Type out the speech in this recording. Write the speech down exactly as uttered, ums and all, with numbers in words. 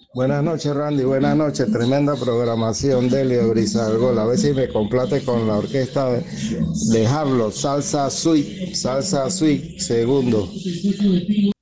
Buenas noches, Randy. Buenas noches. Tremenda programación de Elio Brizalgol. A ver si me complate con la orquesta de, de Harlow. Salsa Suite. Salsa Suite. Segundo.